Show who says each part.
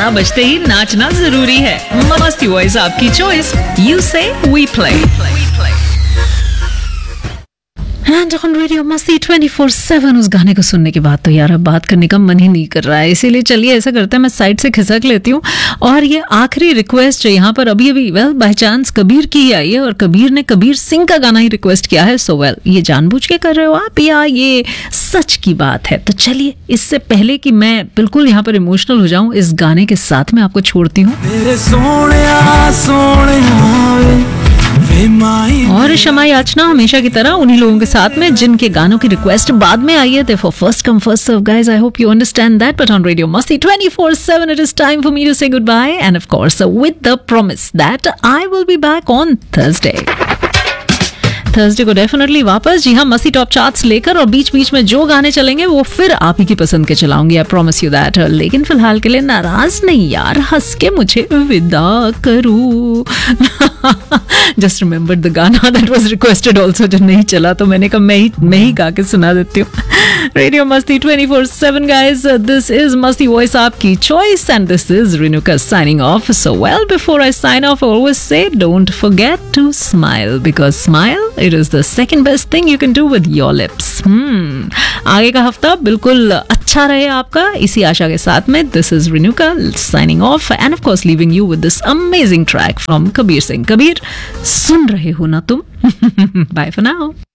Speaker 1: गाना बजते ही नाचना जरूरी है। मस्ती वॉइस आपकी चॉइस, यू से we play. And on radio मस्ती 24/7 उस गाने को सुनने के बाद तो यार अब बात करने का मन ही नहीं कर रहा है, इसीलिए चलिए ऐसा करते हैं, मैं साइड से खिसक लेती हूँ और ये आखिरी रिक्वेस्ट है यहाँ पर अभी बाय चांस कबीर की ही आई है और कबीर ने कबीर सिंह का गाना ही रिक्वेस्ट किया है। सो ये जानबूझ के कर रहे हो आप या ये सच की बात है? तो चलिए इससे पहले कि मैं बिल्कुल यहाँ पर इमोशनल हो जाऊं, इस गाने के साथ मैं आपको छोड़ती हूँ और क्षमा याचना हमेशा की तरह उन्हीं लोगों के साथ में जिनके गानों की रिक्वेस्ट बाद में आई है। Therefore, first come first serve, guys. I hope you understand that. But on Radio Masti 24/7, it is time for me to say goodbye, and of course, with the promise that I will be back on Thursday को definitely वापस, जी हाँ, मस्ती top charts लेकर, और बीच बीच में जो गाने चलेंगे वो फिर आप ही की पसंद के चलाऊंगी, आई प्रॉमिस यू दैट। लेकिन फिलहाल के लिए नाराज नहीं यार, हंस के मुझे विदा करूं। जस्ट रिमेंबर द गाना दैट वाज रिक्वेस्टेड आल्सो, जो नहीं चला तो मैंने कहा मैं ही गा के सुना देती हूँ। रेडियो मस्ती 24/7 गाइस, दिस इज मस्ती वॉइस आपकी choice, and this is Renuka signing off. So well, before I sign of, I always say don't forget to smile, because smile, it is the second best thing you can do with your lips. आगे का हफ्ता बिल्कुल अच्छा रहे आपका, इसी आशा के साथ में this is Renuka signing off, end of course leaving you with this amazing track from Kabir Singh. Kabir, सुन रहे हो ना तुम? Bye for now.